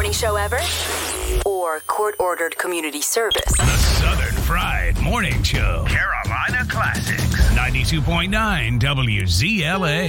morning show ever? Or court-ordered community service? The Southern Fried Morning Show. Carolina Classics. 92.9 WZLA.